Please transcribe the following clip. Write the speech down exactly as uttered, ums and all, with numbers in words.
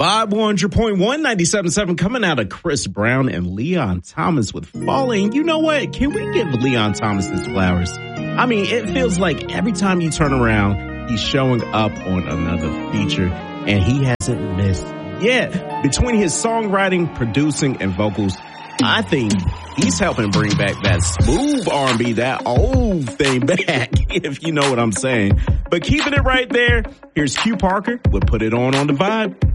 Vibe one hundred point one, ninety-seven point seven coming out of Chris Brown and Leon Thomas with Falling. You know what? Can we give Leon Thomas his flowers? I mean, it feels like every time you turn around, he's showing up on another feature, and he hasn't missed yet. Between his songwriting, producing, and vocals, I think he's helping bring back that smooth R and B, that old thing back, if you know what I'm saying. But keeping it right there, here's Q Parker with Put It On on the Vibe.